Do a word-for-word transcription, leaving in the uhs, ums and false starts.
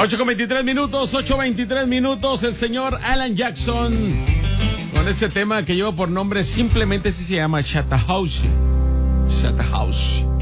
ocho con veintitrés minutos, ocho veintitrés minutos, el señor Alan Jackson con ese tema que lleva por nombre, simplemente así se llama, Chattahoochee. Chattahoochee.